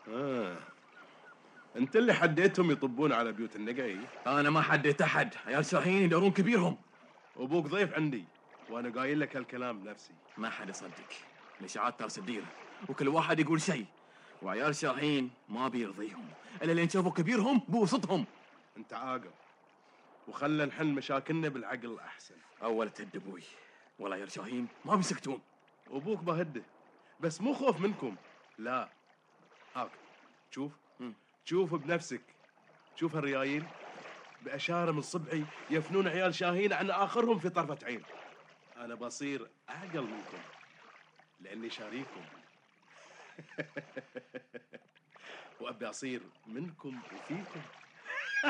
آه. انت اللي حديتهم يطبون على بيوت النقعي. انا ما حديت احد، عيال شاهين يدورون كبيرهم. ابوك ضيف عندي وانا قايل لك هالكلام بنفسي. ما حد يصدق، الاشاعات ترس الديره وكل واحد يقول شيء، وعيال شاهين ما بيرضيهم الا اللي نشوفوا كبيرهم بوسطهم. انت عاقل وخلنا نحل مشاكلنا بالعقل احسن. اول تد ابوي، ولا عيال شاهين ما بيسكتون. ابوك بهده بس مو خوف منكم، لا. هاك شوف، شوف بنفسك، شوف هالريايل بأشارة من صبعي يفنون عيال شاهين عن آخرهم في طرفة عين. أنا بصير أعقل منكم لأني شاريكم وأبي أصير منكم وفيكم.